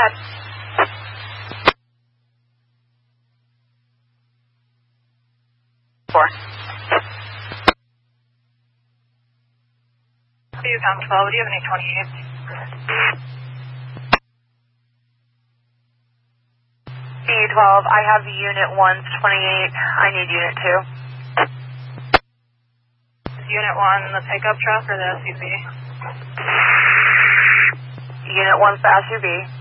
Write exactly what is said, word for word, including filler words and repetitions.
ahead. Four. You come twelve, do you have any twenty-eight? B U twelve, I have unit one's twenty-eight. I need unit two. Is unit one the pickup truck or the S U V? Unit one's the S U V.